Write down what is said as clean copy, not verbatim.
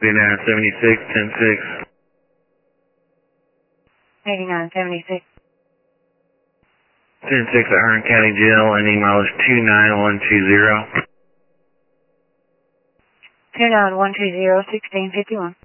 8976, 106. 8976. 106 at Hearn County Jail, ending mileage 29120. 29120, 1651.